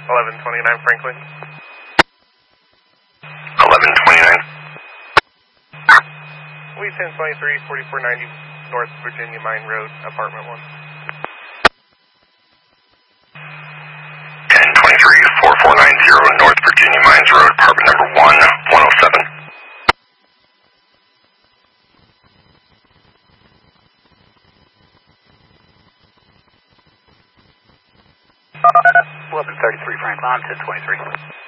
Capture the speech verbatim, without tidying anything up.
eleven twenty-nine Franklin. eleven twenty-nine. We ten twenty-three, forty-four ninety North Virginia Mine Road, apartment one. ten twenty-three, forty-four ninety North Virginia Mines Road, apartment number one, one oh seven. eleven thirty-three Franklin, ten twenty-three.